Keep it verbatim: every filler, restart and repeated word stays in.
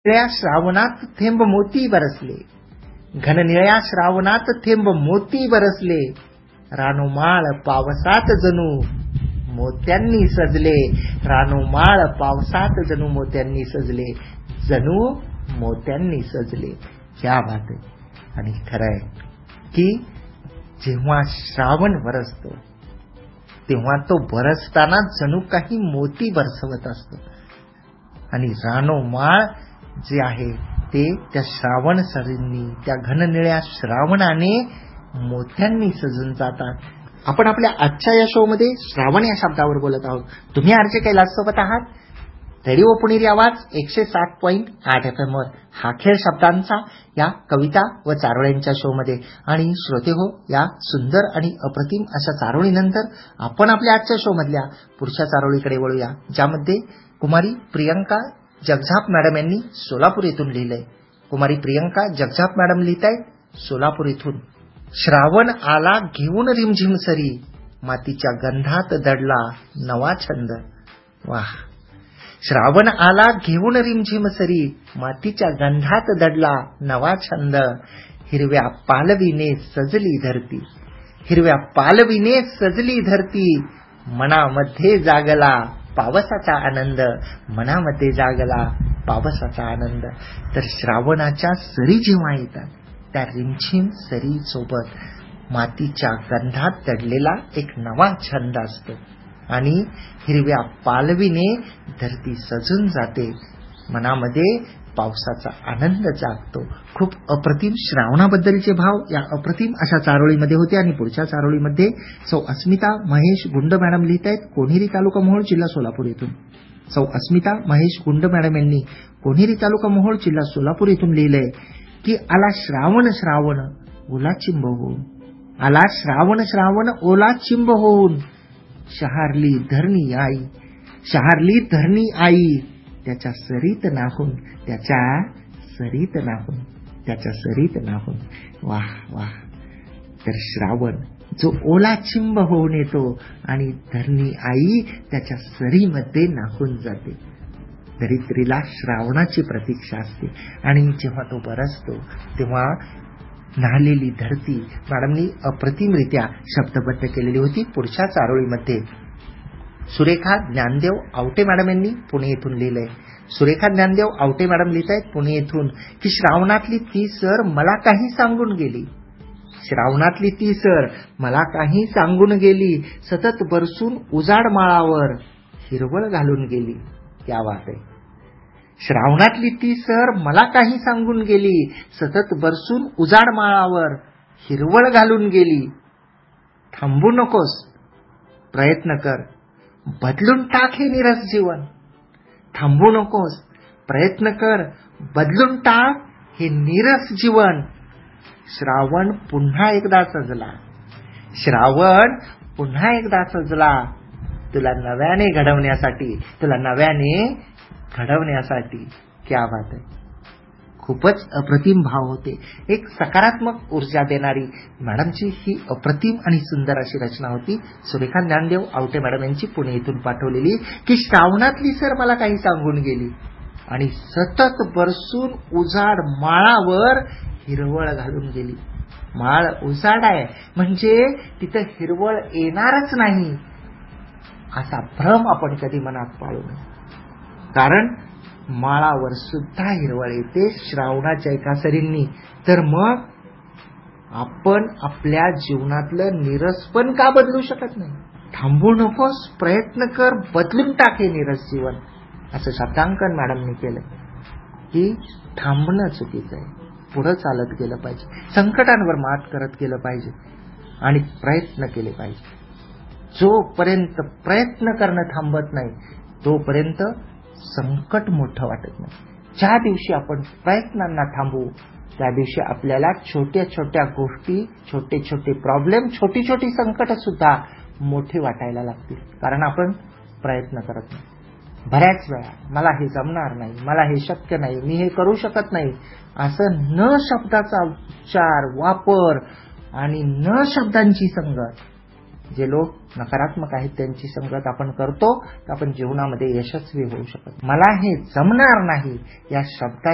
निळ्या श्रावणात थेंब मोती बरसले, घननिळ्या श्रावणात थेंब मोती बरसले, रानोमाळ पावसात जणू मोत्यांनी सजले, रानोमाळ पावसात जणू मोत्यांनी सजले, जणू मोत्यांनी सजले. क्या बात आहे. आणि खरं आहे की जेव्हा श्रावण बरसतो तेव्हा तो बरसताना जणू काही मोती बरसवत असतो. आणि रानोमाळ जे आहे ते त्या श्रावण सरींनी, त्या घननिळ्या श्रावणाने मोत्यांनी सजून जातात. आपण आपल्या आजच्या या शो मध्ये श्रावण या शब्दावर बोलत आहोत. तुम्ही आरचे कैलास सोबत आहात. रेडिओ पुणेरी आवाज एकशे सात पॉइंट आठ एफ एम वर हा खेळ शब्दांचा या कविता व चारोळ्यांच्या शो मध्ये. आणि श्रोते हो, या सुंदर आणि अप्रतिम अशा चारोळीनंतर आपण आपल्या आजच्या शो मधल्या पुढच्या चारोळीकडे वळूया, ज्यामध्ये कुमारी प्रियंका जगझाप मॅडम यांनी सोलापूर येथून लिहिलंय. कुमारी प्रियंका जगझाप मॅडम लिहितायत सोलापूर येथून. श्रावण आला घेऊन रिमझिम सरी, मातीच्या गंधात दडला नवा छंद. वाह. श्रावण आला घेऊन रिमझिम सरी, मातीच्या गंधात दडला नवा छंद. हिरव्या पालवीने सजली धरती, हिरव्या पालवीने सजली धरती, मनामध्ये जागला पावसाचा आनंद, मनामध्ये जागला पावसाचा आनंद. तर श्रावणाच्या सरी जेव्हा येतात त्या रिमझिम सरी सोबत मातीच्या गंधात दडलेला एक नवा छंद असतो आणि हिरव्या पालवीने धरती सजून जाते, मनामध्ये पावसाचा आनंद जागतो. खूप अप्रतिम श्रावणाबद्दलचे भाव या अप्रतिम अशा चारोळीमध्ये होते. आणि पुढच्या चारोळीमध्ये सौ अस्मिता महेश गुंड मॅडम लिहित आहेत कोणेरी तालुका मोहोळ जिल्हा सोलापूर येथून. सौ अस्मिता महेश गुंड मॅडम यांनी कोणेरी तालुका मोहोळ जिल्हा सोलापूर येथून लिहिलंय की आला श्रावण श्रावण ओला चिंब होऊन, आला श्रावण श्रावण ओला चिंब होऊन, शहारली धरणी आई, शहारली धरणी आई, त्याच्या सरीत नाहून, त्याच्या सरीत नाहून, त्याच्या सरीत नाहून. वाह वाह. तर श्रावण जो ओला चिंब होऊन येतो आणि धरणी आई त्याच्या सरीमध्ये नाहून जाते. धरित्रीला श्रावणाची प्रतीक्षा असते आणि जेव्हा तो बरसतो तेव्हा न्हालेली धरती मॅडमनी अप्रतिमरित्या शब्दबद्ध केलेली होती. पुढच्या चारोळीमध्ये सुरेखा ज्ञानदेव आवटे मॅडम यांनी पुणे येथून लिहिलंय. सुरेखा ज्ञानदेव आवटे मॅडम लिहित आहेत पुणे येथून की श्रावणातली ती सर मला काही सांगून गेली, श्रावणातली ती सर मला काही सांगून गेली, सतत बरसून उजाड माळावर हिरवळ घालून गेली. क्या बात आहे. श्रावणातली ती सर मला काही सांगून गेली, सतत बरसून उजाड माळावर हिरवळ घालून गेली. थांबू नकोस, प्रयत्न कर, बदलून टाक हे निरस जीवन. थांबू नकोस, प्रयत्न कर, बदलून टाक हे निरस जीवन. श्रावण पुन्हा एकदा सजला, श्रावण पुन्हा एकदा सजला, तुला नव्याने घडवण्यासाठी, तुला नव्याने घडवण्यासाठी. क्या बात आहे. खूपच अप्रतिम भाव होते. एक सकारात्मक ऊर्जा देणारी मॅडमची ही अप्रतिम आणि सुंदर अशी रचना होती. सुरेखा ज्ञानदेव आवटे मॅडम यांची पुणे येथून पाठवलेली की श्रावणातली सर मला काही सांगून गेली आणि सतत बरसून उजाड माळावर हिरवळ घालून गेली. माळ उजाड आहे म्हणजे तिथं हिरवळ येणारच नाही असा भ्रम आपण कधी मनात पाळू नये, कारण माळावर सुद्धा हिरवळ येते श्रावणाच्या एका सरींनी. तर मग आपण आपल्या जीवनातलं निरसपण का बदलू शकत नाही? थांबू नकोस, प्रयत्न कर, बदलून टाक हे निरस जीवन, असं शब्दांकन मॅडमनी केलं की थांबणं चुकीचं आहे, पुढं चालत गेलं पाहिजे, संकटांवर मात करत गेलं पाहिजे आणि प्रयत्न केले पाहिजे. जोपर्यंत प्रयत्न करणं थांबत नाही तोपर्यंत संकट मोठं वाटत नाही. ज्या दिवशी आपण प्रयत्नांना थांबू त्या दिवशी आपल्याला छोट्या छोट्या गोष्टी, छोटे छोटे प्रॉब्लेम, छोटी छोटी संकट सुद्धा मोठे वाटायला लागतील, कारण आपण प्रयत्न करत नाही. बऱ्याच वेळा मला हे जमणार नाही, मला हे शक्य नाही, मी हे करू शकत नाही असं न शब्दाचा उच्चार वापर आणि न शब्दांची संगत, जे लोक नकारात्मक आहेत त्यांची संगत आपण करतो तर आपण जीवनामध्ये यशस्वी होऊ शकत. मला हे जमणार नाही या शब्दाची